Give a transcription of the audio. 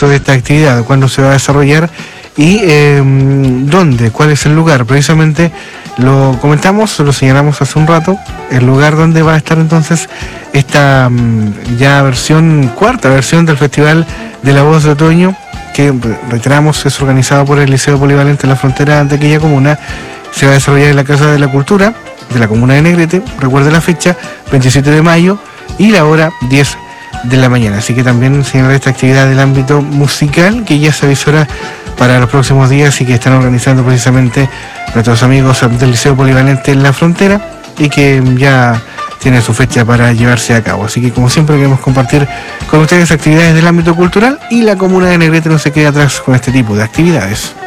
respecto de esta actividad, cuándo se va a desarrollar y dónde, cuál es el lugar. Precisamente lo comentamos, lo señalamos hace un rato, el lugar donde va a estar entonces esta ya cuarta versión del Festival de la Voz de Otoño, que reiteramos es organizado por el Liceo Polivalente en la frontera de aquella comuna. Se va a desarrollar en la Casa de la Cultura de la comuna de Negrete. Recuerde la fecha, 27 de mayo y la hora 10 de la mañana. Así que también señalar esta actividad del ámbito musical que ya se avisora para los próximos días y que están organizando precisamente nuestros amigos del Liceo Polivalente en la frontera y que ya tiene su fecha para llevarse a cabo. Así que como siempre queremos compartir con ustedes actividades del ámbito cultural y la comuna de Negrete no se queda atrás con este tipo de actividades.